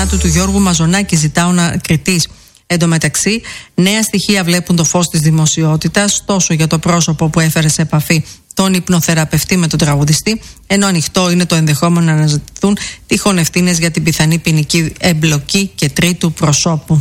θανάτου του Γιώργου Μαζονάκη, ζητά ο ανακριτής. Εν τω μεταξύ, νέα στοιχεία βλέπουν το φως της δημοσιότητας, τόσο για το πρόσωπο που έφερε σε επαφή τον υπνοθεραπευτή με τον τραγουδιστή, ενώ ανοιχτό είναι το ενδεχόμενο να αναζητηθούν τυχόν ευθύνες για την πιθανή ποινική εμπλοκή και τρίτου προσώπου.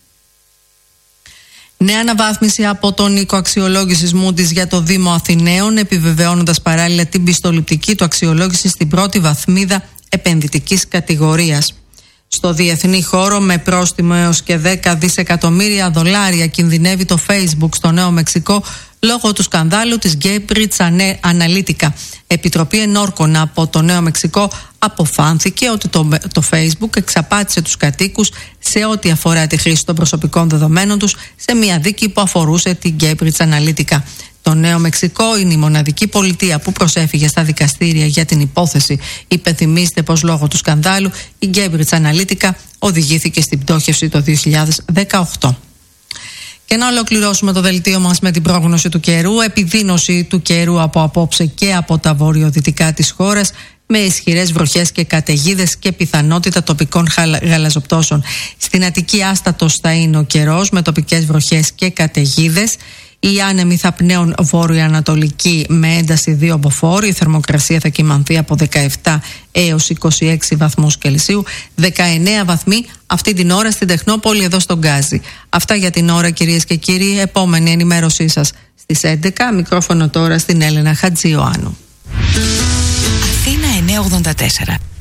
Νέα αναβάθμιση από τον οίκο αξιολόγησης Moody's για το Δήμο Αθηναίων, επιβεβαιώνοντας παράλληλα την πιστοληπτική του αξιολόγηση στην πρώτη βαθμίδα επενδυτικής κατηγορίας. Στο διεθνή χώρο, με πρόστιμο έως και 10 δισεκατομμύρια δολάρια, κινδυνεύει το Facebook στο Νέο Μεξικό λόγω του σκανδάλου της Cambridge Analytica. Επιτροπή ενόρκων από το Νέο Μεξικό αποφάνθηκε ότι το Facebook εξαπάτησε τους κατοίκους σε ό,τι αφορά τη χρήση των προσωπικών δεδομένων τους σε μια δίκη που αφορούσε την Cambridge Analytica. Το Νέο Μεξικό είναι η μοναδική πολιτεία που προσέφυγε στα δικαστήρια για την υπόθεση. Υπενθυμίστε πως λόγω του σκανδάλου η Cambridge Analytica οδηγήθηκε στην πτώχευση το 2018. Και να ολοκληρώσουμε το δελτίο μας με την πρόγνωση του καιρού. Επιδείνωση του καιρού από απόψε και από τα βορειοδυτικά της χώρας, με ισχυρές βροχές και καταιγίδες και πιθανότητα τοπικών γαλαζοπτώσεων. Στην Αττική άστατος θα είναι ο καιρός, με τοπικές βροχές και καταιγίδες. Οι άνεμοι θα πνέουν βόρειο-ανατολική με ένταση 2 μποφόρ. Η θερμοκρασία θα κυμανθεί από 17 έως 26 βαθμούς Κελσίου. 19 βαθμοί αυτή την ώρα στην Τεχνόπολη, εδώ στον Γκάζι. Αυτά για την ώρα, κυρίες και κύριοι. Επόμενη ενημέρωσή σας στις 11. Μικρόφωνο τώρα στην Έλενα Χατζιωάννου. Αθήνα 984.